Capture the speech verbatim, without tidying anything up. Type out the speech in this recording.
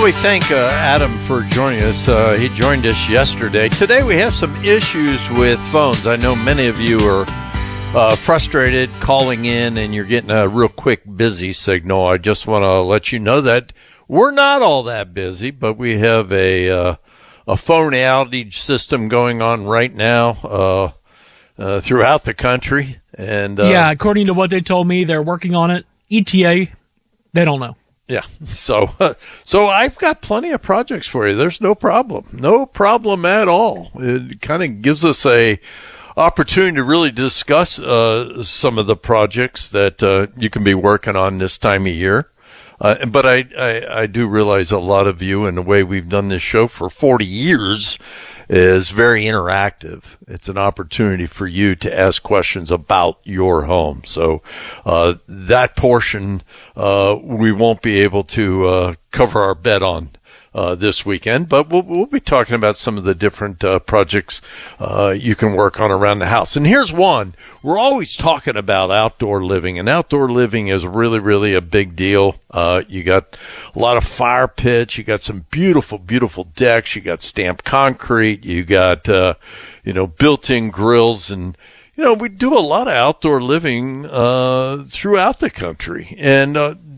Well, we thank uh, Adam for joining us. Uh, he joined us yesterday. Today we have some issues with phones. I know many of you are uh, frustrated calling in and you're getting a real quick busy signal. I just want to let you know that we're not all that busy, but we have a uh, a phone outage system going on right now uh, uh, throughout the country. And uh, yeah, according to what they told me, they're working on it. E T A, they don't know. Yeah, so so I've got plenty of projects for you. There's no problem, no problem at all. It kind of gives us a opportunity to really discuss uh, some of the projects that uh, you can be working on this time of year. Uh, but I, I, I do realize a lot of you, and the way we've done this show for forty years, is very interactive. It's an opportunity for you to ask questions about your home. So uh, that portion uh, we won't be able to uh, cover our bet on uh, this weekend, but we'll, we'll be talking about some of the different uh, projects uh, you can work on around the house. And here's one. We're always talking about outdoor living, and outdoor living is really, really a big deal. Uh, you got a lot of fire pits. You got some beautiful, beautiful decks. You got stamped concrete. You got, uh, you know, built-in grills. And, you know, we do a lot of outdoor living uh, throughout the country. And uh,